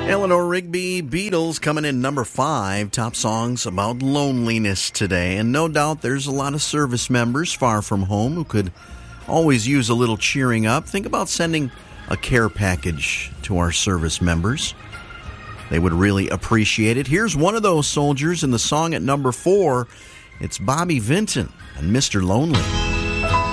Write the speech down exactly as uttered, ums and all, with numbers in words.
Eleanor Rigby, Beatles, coming in number five. Top songs about loneliness today. And no doubt there's a lot of service members far from home who could always use a little cheering up. Think about sending a care package to our service members. They would really appreciate it. Here's one of those soldiers in the song at number four. It's Bobby Vinton and Mister Lonely.